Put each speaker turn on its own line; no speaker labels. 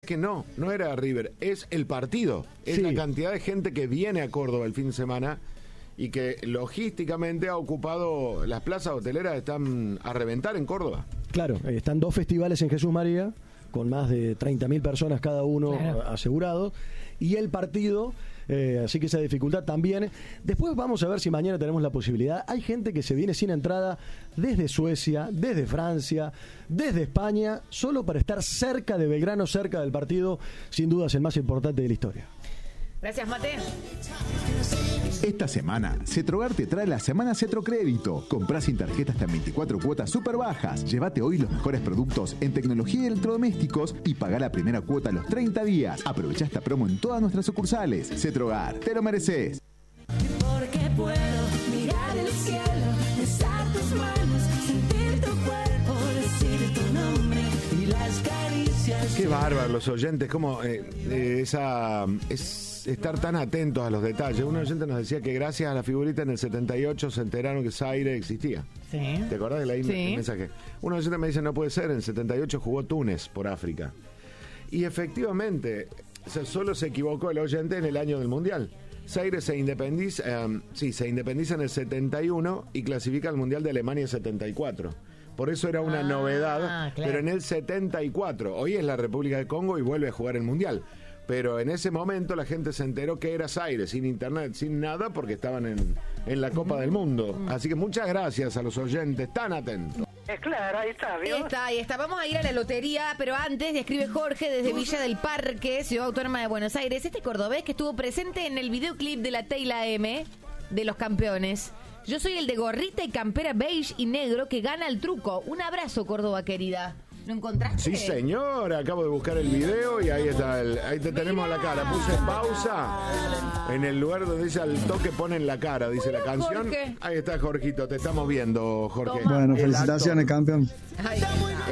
que no era River, es el partido, es la cantidad de gente que viene a Córdoba el fin de semana y que logísticamente ha ocupado las plazas hoteleras, están a reventar en Córdoba.
Claro, están 2 festivales en Jesús María, con más de 30.000 personas cada uno asegurados, y el partido, así que esa dificultad también. Después vamos a ver si mañana tenemos la posibilidad. Hay gente que se viene sin entrada desde Suecia, desde Francia, desde España, solo para estar cerca de Belgrano, cerca del partido, sin dudas el más importante de la historia.
Gracias, Mate.
Esta semana, Cetrogar te trae la Semana Cetrocrédito. Comprá sin tarjeta hasta 24 cuotas súper bajas. Llévate hoy los mejores productos en tecnología y electrodomésticos y pagá la primera cuota a los 30 días. Aprovecha esta promo en todas nuestras sucursales. Cetrogar, te lo mereces.
Porque puedo mirar el cielo, besar tus manos, sentir tu cuerpo, decir tu nombre y las caricias.
Qué bárbaro los oyentes, como es estar tan atentos a los detalles. Un oyente nos decía que gracias a la figurita en el 78 se enteraron que Zaire existía.
Sí.
¿Te acordás de la el mensaje? Un oyente me dice, no puede ser, en el 78 jugó Túnez por África. Y efectivamente, solo se equivocó el oyente en el año del Mundial. Zaire se independiza en el 71 y clasifica al Mundial de Alemania en 74. Por eso era una novedad, claro. Pero en el 74, hoy es la República del Congo y vuelve a jugar el Mundial. Pero en ese momento la gente se enteró que era Zaire, sin internet, sin nada, porque estaban en la Copa del Mundo. Así que muchas gracias a los oyentes tan atentos.
Es claro, ahí está, ¿vio?
Ahí está. Vamos a ir a la lotería, pero antes escribe Jorge desde Villa del Parque, Ciudad Autónoma de Buenos Aires. Este cordobés que estuvo presente en el videoclip de la Teila M de los campeones. Yo soy el de gorrita y campera beige y negro que gana el truco. Un abrazo, Córdoba querida. ¿Lo encontraste?
Sí, señor. Acabo de buscar el video y ahí está. Ahí te tenemos la cara. Puse pausa en el lugar donde dice al toque ponen la cara, dice la canción.
Jorge.
Ahí está, Jorgito. Te estamos viendo, Jorge.
Bueno, felicitaciones, campeón.
Ay.